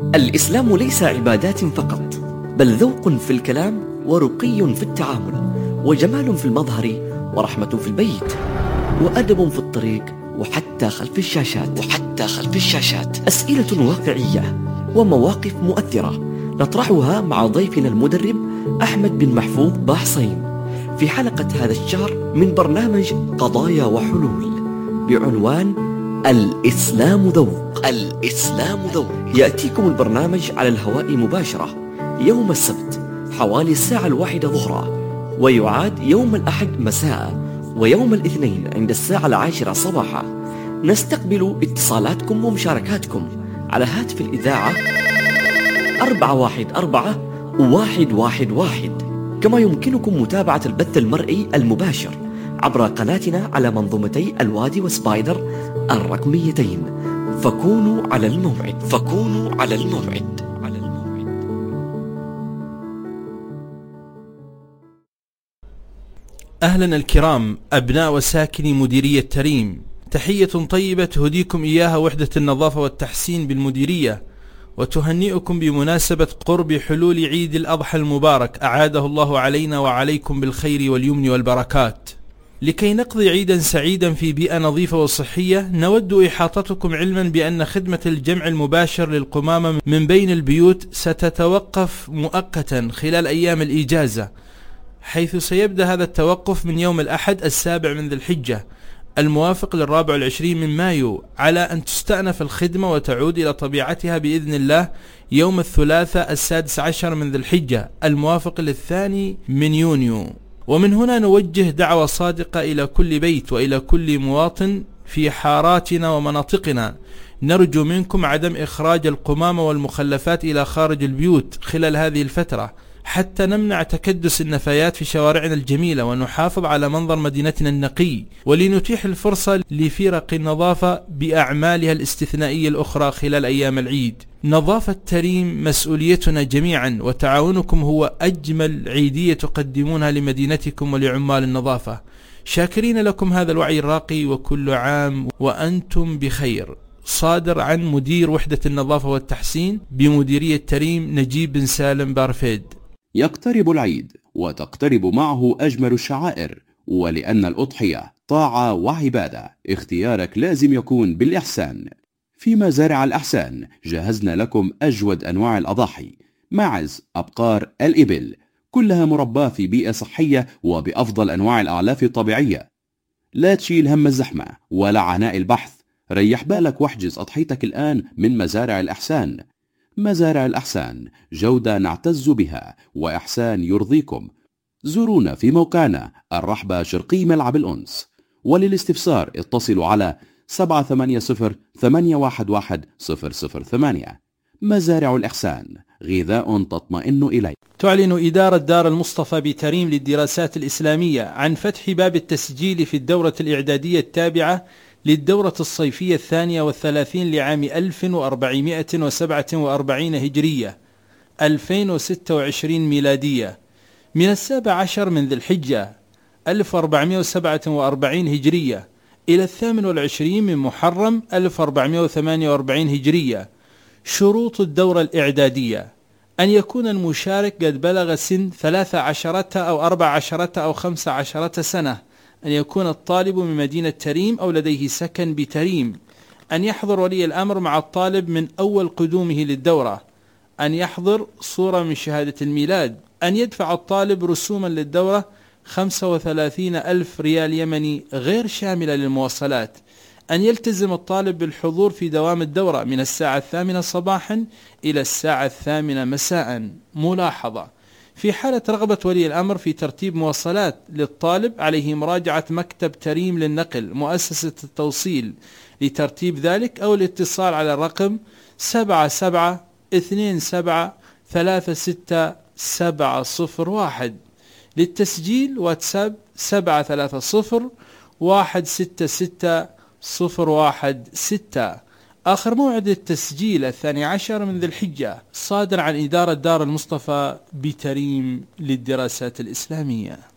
الإسلام ليس عبادات فقط، بل ذوق في الكلام ورقي في التعامل وجمال في المظهر ورحمة في البيت وأدب في الطريق وحتى خلف الشاشات. أسئلة واقعية ومواقف مؤثرة نطرحها مع ضيفنا المدرب أحمد بن محفوظ باحصين في حلقة هذا الشهر من برنامج قضايا وحلول بعنوان الإسلام ذوق. يأتيكم البرنامج على الهواء مباشرة يوم السبت حوالي الساعة 1 ظهرا، ويعاد يوم الأحد مساء، ويوم الاثنين عند الساعة 10 صباحا. نستقبل اتصالاتكم ومشاركاتكم على هاتف الإذاعة 414-111. كما يمكنكم متابعة البث المرئي المباشر عبر قناتنا على منظومتي الوادي وسبايدر الرقميتين. فكونوا على الموعد. أهلا الكرام أبناء وساكني مديرية تريم، تحية طيبة تهديكم إياها وحدة النظافة والتحسين بالمديرية، وتهنئكم بمناسبة قرب حلول عيد الأضحى المبارك، أعاده الله علينا وعليكم بالخير واليمن والبركات. لكي نقضي عيدا سعيدا في بيئة نظيفة وصحية، نود إحاطتكم علما بأن خدمة الجمع المباشر للقمامة من بين البيوت ستتوقف مؤقتا خلال أيام الإجازة، حيث سيبدأ هذا التوقف من يوم الأحد 7 من ذي الحجة الموافق 24 من مايو، على أن تستأنف الخدمة وتعود إلى طبيعتها بإذن الله يوم الثلاثاء 16 من ذي الحجة الموافق 2 من يونيو. ومن هنا نوجه دعوة صادقة إلى كل بيت وإلى كل مواطن في حاراتنا ومناطقنا، نرجو منكم عدم إخراج القمامة والمخلفات إلى خارج البيوت خلال هذه الفترة، حتى نمنع تكدس النفايات في شوارعنا الجميلة ونحافظ على منظر مدينتنا النقي، ولنتيح الفرصة لفرق النظافة بأعمالها الاستثنائية الأخرى خلال أيام العيد. نظافة تريم مسؤوليتنا جميعا، وتعاونكم هو أجمل عيدية تقدمونها لمدينتكم ولعمال النظافة. شاكرين لكم هذا الوعي الراقي، وكل عام وأنتم بخير. صادر عن مدير وحدة النظافة والتحسين بمديرية تريم نجيب بن سالم بارفيد. يقترب العيد وتقترب معه أجمل الشعائر، ولأن الأضحية طاعة وعبادة اختيارك لازم يكون بالإحسان. في مزارع الأحسان جهزنا لكم أجود أنواع الأضاحي: معز، أبقار، الإبل، كلها مرباة في بيئة صحية وبأفضل أنواع الأعلاف الطبيعية. لا تشيل هم الزحمة ولا عناء البحث، ريح بالك واحجز أضحيتك الآن من مزارع الأحسان. مزارع الأحسان جودة نعتز بها وإحسان يرضيكم. زورونا في موقعنا الرحبة شرقي ملعب الأنس، وللاستفسار اتصلوا على 780-811-008. مزارع الإحسان، غذاء تطمئن إليه. تعلن إدارة دار المصطفى بتريم للدراسات الإسلامية عن فتح باب التسجيل في الدورة الإعدادية التابعة للدورة الصيفية 32 لعام 1447 هجرية 2026 ميلادية، من 17 من ذي الحجة 1447 هجرية إلى 28 من محرم 1448 هجرية. شروط الدورة الإعدادية: أن يكون المشارك قد بلغ سن 13 أو 14 أو 15 سنة، أن يكون الطالب من مدينة تريم أو لديه سكن بتريم، أن يحضر ولي الأمر مع الطالب من أول قدومه للدورة، أن يحضر صورة من شهادة الميلاد، أن يدفع الطالب رسوما للدورة 35,000 ريال يمني غير شاملة للمواصلات، أن يلتزم الطالب بالحضور في دوام الدورة من الساعة 8 صباحا إلى الساعة 8 مساء. ملاحظة: في حالة رغبة ولي الأمر في ترتيب مواصلات للطالب عليه مراجعة مكتب تريم للنقل مؤسسة التوصيل لترتيب ذلك، أو الاتصال على الرقم 7727-36-701. للتسجيل واتساب 730-166-016. آخر موعد التسجيل 12 من ذي الحجة، صادر عن إدارة دار المصطفى بتريم للدراسات الإسلامية.